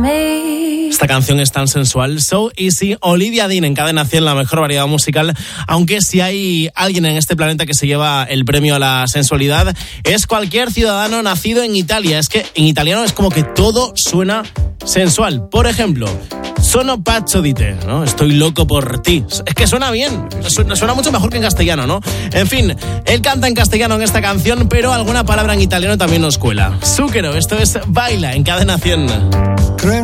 Esta canción es tan sensual, So Easy, Olivia Dean en Cadena 100, la mejor variedad musical. Aunque si hay alguien en este planeta que se lleva el premio a la sensualidad, es cualquier ciudadano nacido en Italia. Es que en italiano es como que todo suena sensual. Por ejemplo, sono pazzo di te, ¿no? Estoy loco por ti. Es que suena bien, suena mucho mejor que en castellano, ¿no? En fin, él canta en castellano en esta canción, pero alguna palabra en italiano también nos cuela. Zucchero, esto es Baila en Cadena 100.